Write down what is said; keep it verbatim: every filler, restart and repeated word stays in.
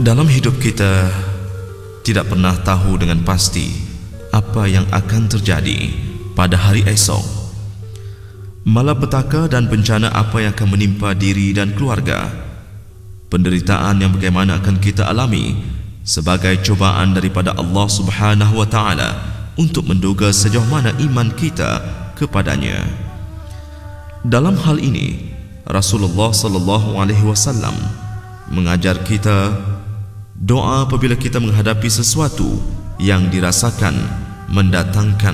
Dalam hidup kita tidak pernah tahu dengan pasti apa yang akan terjadi pada hari esok. Malapetaka dan bencana apa yang akan menimpa diri dan keluarga. Penderitaan yang bagaimana akan kita alami sebagai cobaan daripada Allah Subhanahu wa taala untuk menduga sejauh mana iman kita kepadanya. Dalam hal ini, Rasulullah sallallahu alaihi wasallam mengajar kita doa apabila kita menghadapi sesuatu yang dirasakan mendatangkan